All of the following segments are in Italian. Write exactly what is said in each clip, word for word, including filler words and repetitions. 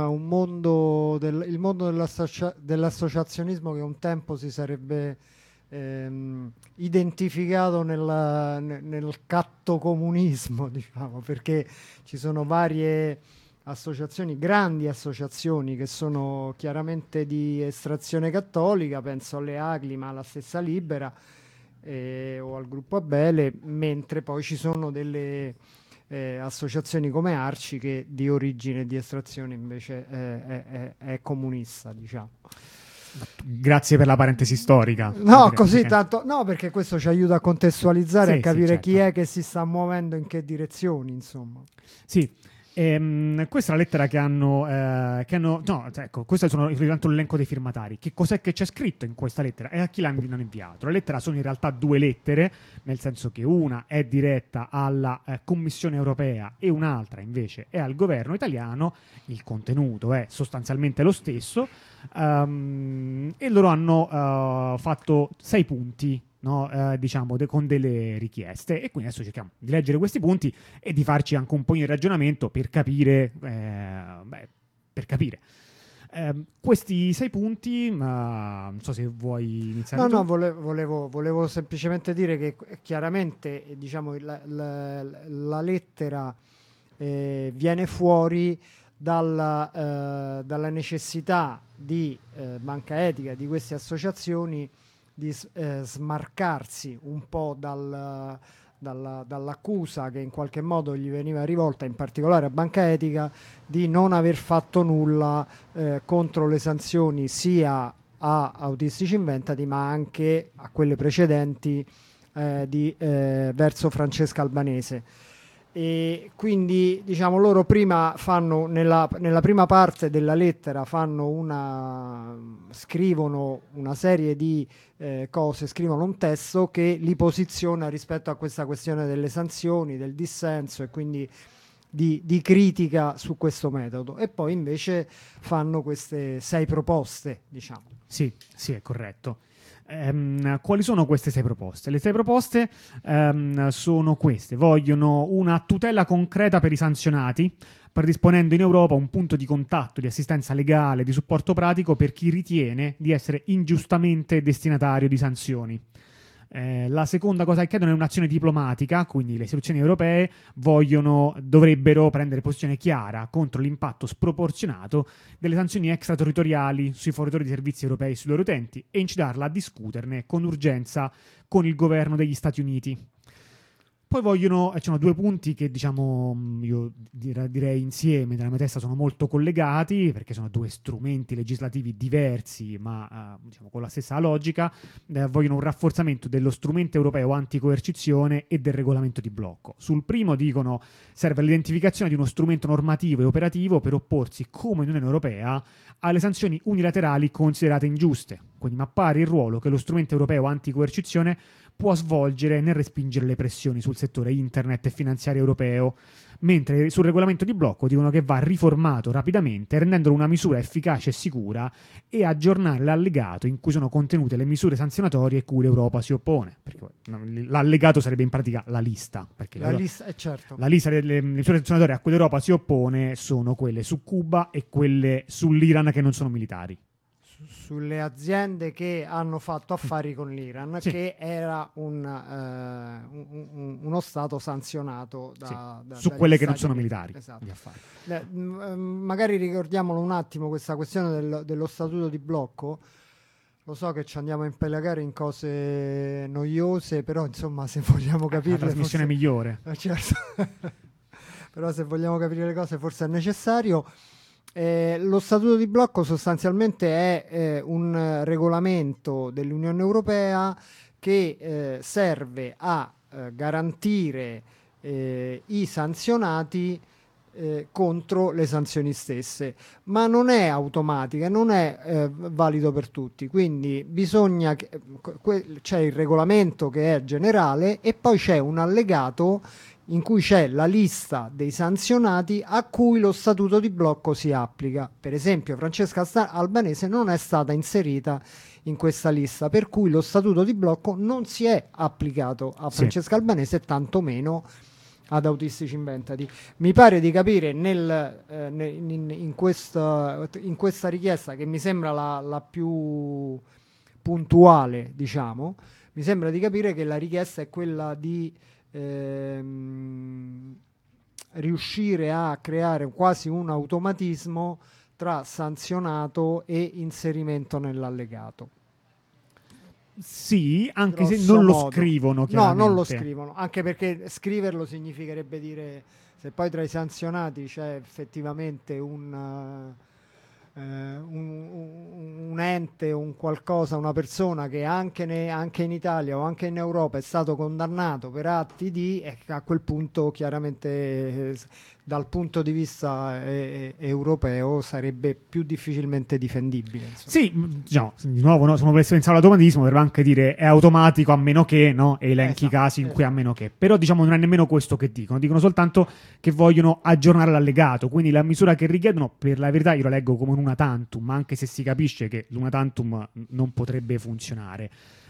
un mondo del, il mondo dell'associa- dell'associazionismo che un tempo si sarebbe ehm, identificato nella- ne- nel cattocomunismo, diciamo, perché ci sono varie associazioni, grandi associazioni che sono chiaramente di estrazione cattolica, penso alle Agli, ma alla stessa Libera eh, o al gruppo Abele, mentre poi ci sono delle eh, associazioni come Arci che di origine e di estrazione invece è, è- è- è comunista, diciamo. Grazie per la parentesi storica. No, Direi, così perché- tanto, no, perché questo ci aiuta a contestualizzare, Sì, a sì, capire chi certo. è che si sta muovendo in che direzioni, insomma. Sì, ehm, questa è la lettera che hanno, eh, che hanno no, cioè, ecco, questo sono soltanto l'elenco dei firmatari. Che cos'è che c'è scritto in questa lettera e a chi l'hanno inviato? La lettera sono in realtà due lettere, nel senso che una è diretta alla eh, Commissione europea e un'altra invece è al governo italiano. Il contenuto è sostanzialmente lo stesso, ehm, e loro hanno eh, fatto sei punti. No, eh, diciamo de- con delle richieste, e quindi adesso cerchiamo di leggere questi punti e di farci anche un po' di ragionamento per capire, eh, beh, per capire. Ehm, questi sei punti, ma non so se vuoi iniziare No, tu. no, vole- volevo, volevo semplicemente dire che eh, chiaramente eh, diciamo, la, la- la lettera eh, viene fuori dalla, eh, dalla necessità di eh, banca etica di queste associazioni di s- eh, smarcarsi un po' dal- dalla- dall'accusa che in qualche modo gli veniva rivolta, in particolare a banca etica, di non aver fatto nulla eh, contro le sanzioni sia a Autistici Inventati ma anche a quelle precedenti eh, di, eh, verso Francesca Albanese. E quindi diciamo loro prima fanno nella, nella prima parte della lettera fanno una scrivono una serie di eh, cose, scrivono un testo che li posiziona rispetto a questa questione delle sanzioni, del dissenso e quindi di, di critica su questo metodo, e poi invece fanno queste sei proposte, diciamo. Sì, sì, è corretto. Ehm, quali sono queste sei proposte? Le sei proposte ehm, sono queste: vogliono una tutela concreta per i sanzionati, predisponendo in Europa un punto di contatto, di assistenza legale, di supporto pratico per chi ritiene di essere ingiustamente destinatario di sanzioni. Eh, la seconda cosa che chiedono è un'azione diplomatica, quindi le istituzioni europee vogliono, dovrebbero prendere posizione chiara contro l'impatto sproporzionato delle sanzioni extraterritoriali sui fornitori di servizi europei e sui loro utenti e incitarla a discuterne con urgenza con il governo degli Stati Uniti. Poi vogliono, ci sono due punti che diciamo io direi insieme nella mia testa sono molto collegati, perché sono due strumenti legislativi diversi ma eh, diciamo con la stessa logica. Eh, vogliono un rafforzamento dello strumento europeo anticoercizione e del regolamento di blocco. Sul primo dicono serve l'identificazione di uno strumento normativo e operativo per opporsi come Unione Europea alle sanzioni unilaterali considerate ingiuste, quindi mappare il ruolo che lo strumento europeo anticoercizione può svolgere nel respingere le pressioni sul settore internet e finanziario europeo, mentre sul regolamento di blocco dicono che va riformato rapidamente, rendendolo una misura efficace e sicura, e aggiornare l'allegato in cui sono contenute le misure sanzionatorie cui l'Europa si oppone. Perché l'allegato sarebbe in pratica la lista, perché La lista, eh, certo. la lista delle misure sanzionatorie a cui l'Europa si oppone sono quelle su Cuba e quelle sull'Iran che non sono militari. Sulle aziende che hanno fatto affari con l'Iran, Sì. che era un, eh, un- un- uno Stato sanzionato da, Sì, da- su dagli quelle che non Stati sono Uniti. militari. Esatto. Gli affari. Le- m- magari ricordiamolo un attimo questa questione del- dello statuto di blocco. Lo so che ci andiamo a impelagare in cose noiose, però insomma se vogliamo Eh, la capirle trasmissione forse... migliore. Eh, certo. Però se vogliamo capire le cose forse è necessario. Eh, lo statuto di blocco sostanzialmente è eh, un eh, regolamento dell'Unione Europea che eh, serve a eh, garantire eh, i sanzionati eh, contro le sanzioni stesse, ma non è automatica, non è eh, valido per tutti, quindi bisogna che, que- c'è il regolamento che è generale e poi c'è un allegato in cui c'è la lista dei sanzionati a cui lo statuto di blocco si applica. Per esempio, Francesca Albanese non è stata inserita in questa lista, per cui lo statuto di blocco non si è applicato a Sì. Francesca Albanese, tantomeno ad Autistici Inventati. Mi pare di capire nel, eh, in, in, questa, in questa richiesta, che mi sembra la, la più puntuale, diciamo, mi sembra di capire che la richiesta è quella di ehm, riuscire a creare quasi un automatismo tra sanzionato e inserimento nell'allegato. Sì, anche Grosso se non modo. lo scrivono No, chiaramente. non lo scrivono, anche perché scriverlo significherebbe dire, se poi tra i sanzionati c'è effettivamente un, uh, uh, un, un ente, un qualcosa, una persona che anche, ne, anche in Italia o anche in Europa è stato condannato per atti di, e a quel punto chiaramente eh, dal punto di vista eh, europeo sarebbe più difficilmente difendibile. Insomma. Sì, diciamo, di nuovo, no, se uno volesse pensare all'automatismo, potrebbe anche dire è automatico a meno che, no? E elenchi i Esatto, casi in esatto. cui a meno che. Però diciamo non è nemmeno questo che dicono, dicono soltanto che vogliono aggiornare l'allegato, quindi la misura che richiedono, per la verità io la leggo come un una tantum, anche se si capisce che l'una tantum non potrebbe funzionare.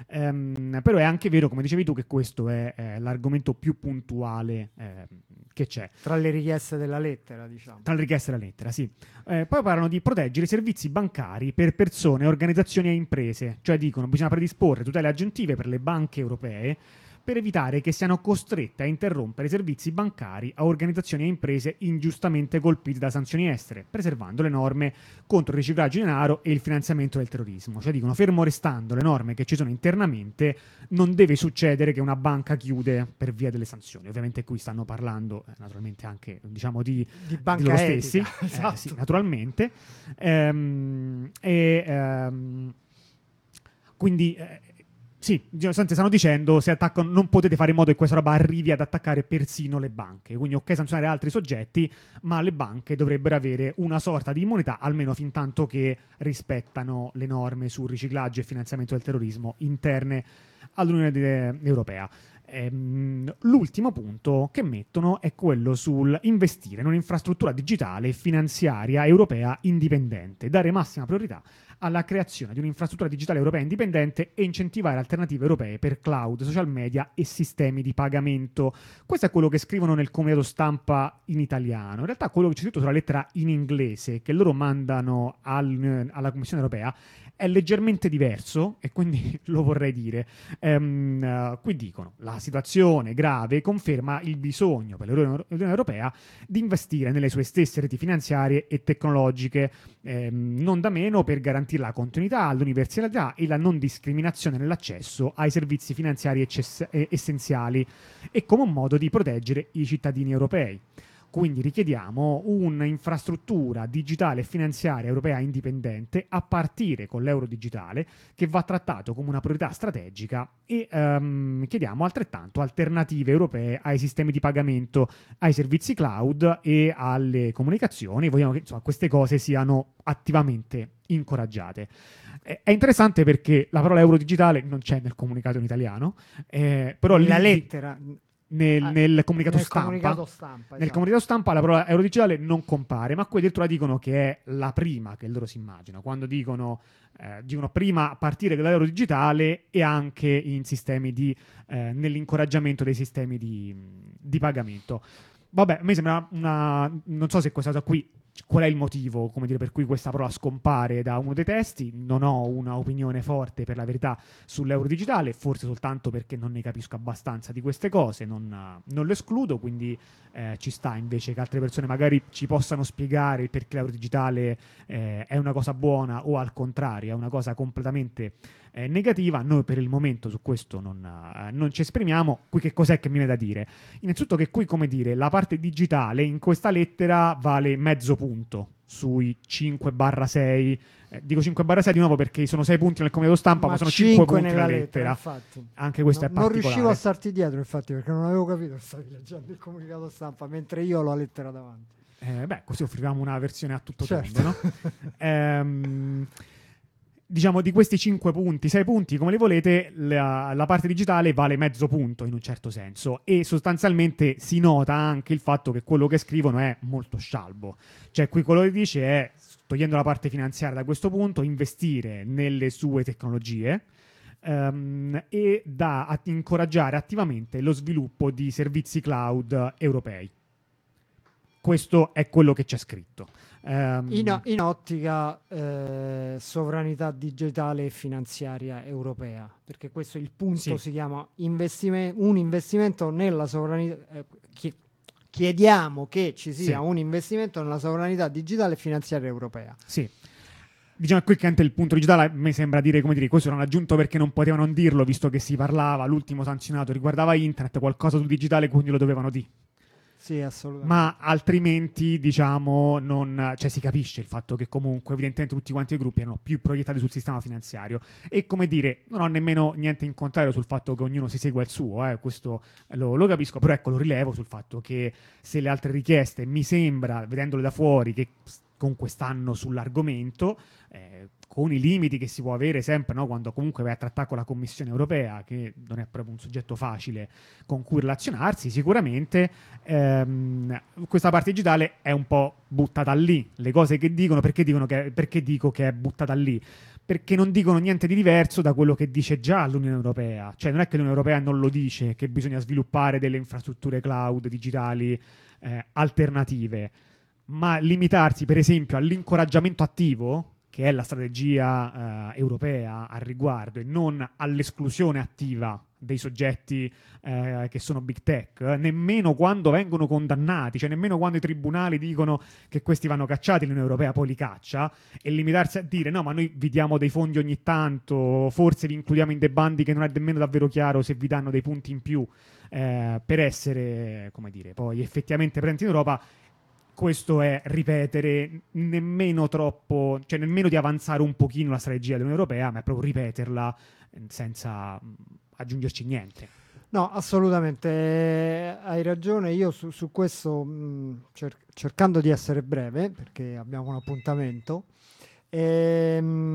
Um, però è anche vero, come dicevi tu, che questo è eh, l'argomento più puntuale eh, che c'è. Tra le richieste della lettera, diciamo. Tra le richieste della lettera, sì. Eh, poi parlano di proteggere i servizi bancari per persone, organizzazioni e imprese. Cioè dicono bisogna predisporre tutele aggiuntive per le banche europee per evitare che siano costrette a interrompere i servizi bancari a organizzazioni e imprese ingiustamente colpite da sanzioni estere, preservando le norme contro il riciclaggio di denaro e il finanziamento del terrorismo. Cioè dicono, fermo restando le norme che ci sono internamente, non deve succedere che una banca chiude per via delle sanzioni. Ovviamente qui stanno parlando eh, naturalmente anche, diciamo, di, di banca di loro etica, stessi, esatto. eh, sì, naturalmente. Ehm, e ehm, quindi eh, sì, stanno dicendo se attaccano non potete fare in modo che questa roba arrivi ad attaccare persino le banche, quindi ok sanzionare altri soggetti, ma le banche dovrebbero avere una sorta di immunità almeno fin tanto che rispettano le norme sul riciclaggio e finanziamento del terrorismo interne all'Unione Europea. Ehm, l'ultimo punto che mettono è quello sul investire in un'infrastruttura digitale e finanziaria europea indipendente, dare massima priorità alla creazione di un'infrastruttura digitale europea indipendente e incentivare alternative europee per cloud, social media e sistemi di pagamento. Questo è quello che scrivono nel comunicato stampa in italiano. In realtà quello che c'è scritto sulla lettera in inglese che loro mandano al, alla Commissione europea è leggermente diverso e quindi lo vorrei dire. Um, uh, qui dicono la situazione grave conferma il bisogno per l'Unione Europea di investire nelle sue stesse reti finanziarie e tecnologiche, ehm, non da meno per garantire la continuità, l'universalità e la non discriminazione nell'accesso ai servizi finanziari eccess- essenziali e come un modo di proteggere i cittadini europei. Quindi richiediamo un'infrastruttura digitale e finanziaria europea indipendente a partire con l'euro digitale che va trattato come una priorità strategica e um, chiediamo altrettanto alternative europee ai sistemi di pagamento, ai servizi cloud e alle comunicazioni. Vogliamo che insomma, queste cose siano attivamente incoraggiate. È interessante perché la parola euro digitale non c'è nel comunicato in italiano, eh, però la lì, lettera... Nel, ah, nel comunicato nel stampa, comunicato stampa nel esatto. comunicato stampa la parola euro digitale non compare, ma qui addirittura dicono che è la prima che loro si immaginano quando dicono, eh, dicono prima a partire dall'euro digitale e anche in sistemi di eh, nell'incoraggiamento dei sistemi di, di pagamento. Vabbè, a me sembra una, non so se questa cosa qui qual è il motivo, come dire, per cui questa parola scompare da uno dei testi. Non ho una opinione forte, per la verità, sull'euro digitale, forse soltanto perché non ne capisco abbastanza di queste cose, non, non lo escludo, quindi eh, ci sta invece che altre persone magari ci possano spiegare perché l'euro digitale eh, è una cosa buona o al contrario è una cosa completamente eh, negativa. Noi per il momento su questo non, eh, non ci esprimiamo. Qui che cos'è che mi viene da dire? Innanzitutto che qui, come dire, la parte digitale in questa lettera vale mezzo punto sui cinque barra sei, eh, dico cinque barra sei di nuovo perché sono sei punti nel comunicato stampa, ma, ma sono cinque punti nella lettera, lettera. Anche questo no, è particolare. Non riuscivo a starti dietro, infatti, perché non avevo capito che stavi leggendo il comunicato stampa mentre io ho la lettera davanti. Eh, beh, così offriamo una versione a tutto certo. tondo, no? ehm, diciamo di questi cinque punti, sei punti, come li volete, la, la parte digitale vale mezzo punto in un certo senso e sostanzialmente si nota anche il fatto che quello che scrivono è molto scialbo. Cioè qui quello che dice è, togliendo la parte finanziaria da questo punto, investire nelle sue tecnologie, ehm, e da at- incoraggiare attivamente lo sviluppo di servizi cloud europei. Questo è quello che c'è scritto. Um, in, in ottica eh, sovranità digitale e finanziaria europea, perché questo è il punto, sì. Si chiama investime- un investimento nella sovranità. Eh, chi- chiediamo che ci sia sì. un investimento nella sovranità digitale e finanziaria europea. Sì. Diciamo qui che anche il punto digitale a me sembra dire, come dire, questo non aggiunto perché non potevano dirlo, visto che si parlava, l'ultimo sanzionato riguardava internet, qualcosa sul digitale, quindi lo dovevano dire. Sì, assolutamente. Ma altrimenti, diciamo, non, cioè si capisce il fatto che comunque evidentemente tutti quanti i gruppi erano più proiettati sul sistema finanziario e, come dire, non ho nemmeno niente in contrario sul fatto che ognuno si segua il suo, eh, questo lo, lo capisco, però ecco, lo rilevo sul fatto che se le altre richieste mi sembra, vedendole da fuori, che comunque stanno sull'argomento, eh, con i limiti che si può avere sempre, no? Quando comunque vai a trattare con la Commissione europea, che non è proprio un soggetto facile con cui relazionarsi, sicuramente ehm, questa parte digitale è un po' buttata lì. Le cose che dicono, perché, dicono che, perché dico che è buttata lì? Perché non dicono niente di diverso da quello che dice già l'Unione Europea. Cioè non è che l'Unione Europea non lo dice, che bisogna sviluppare delle infrastrutture cloud digitali eh, alternative, ma limitarsi per esempio all'incoraggiamento attivo, che è la strategia eh, europea al riguardo, e non all'esclusione attiva dei soggetti eh, che sono big tech, eh, nemmeno quando vengono condannati, cioè nemmeno quando i tribunali dicono che questi vanno cacciati, l'Unione Europea poi li caccia, e limitarsi a dire no, ma noi vi diamo dei fondi ogni tanto, forse vi includiamo in dei bandi che non è nemmeno davvero chiaro se vi danno dei punti in più eh, per essere, come dire, poi effettivamente presenti in Europa. Questo è ripetere nemmeno troppo, cioè nemmeno di avanzare un pochino la strategia dell'Unione Europea, ma è proprio ripeterla senza aggiungerci niente. No, assolutamente, eh, hai ragione. Io su, su questo, mh, cer- cercando di essere breve, perché abbiamo un appuntamento, ehm,